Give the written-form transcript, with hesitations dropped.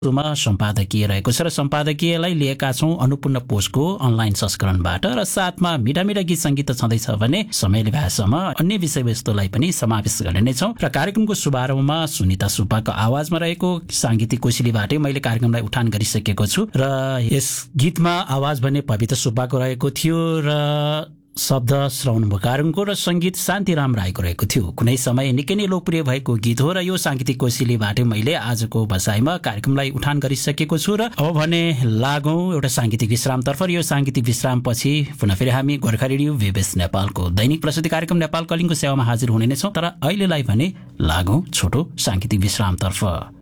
मा सम्पादकीय रहेको छ र सम्पादकीयलाई लिएका छौं अनुपूर्ण पोस्टको अनलाइन संस्करणबाट र साथमा मिठा मिठा गीत संगीत त छँदैछ भने समयले भएसम्म अन्य विषयवस्तुलाई पनि समावेश गर्ने नै छौं र कार्यक्रमको शुभारम्भमा सुनिता सुब्बाको आवाजमा रहेको सांगीतिक कोसेलीबाटै मैले कार्यक्रमलाई उठान गरिसकेको छु र यस गीतमा आवाज भने पवित्र सुब्बाको रहेको थियो र शब्द श्रवण मुखारुङको र संगीत शान्तिराम राईको रहेको थियो। कुनै समय निकै नै लोकप्रिय भएको गीत हो र यो सांगीतिक कोसेलीबाटै मैले आजको बसाइमा कार्यक्रमलाई उठान गरिसकेको छु र अब भने लागौं एउटा सांगीतिक विश्रामतर्फ। यो सांगीतिक विश्रामपछि पुनः फेरि हामी गोर्खा रेडियो VBS नेपालको दैनिक प्रस्तुति कार्यक्रम नेपाल कलिङको सेवामा हाजिर हुने नै छौं। तर अहिलेलाई भने लागौं छोटो सांगीतिक विश्रामतर्फ।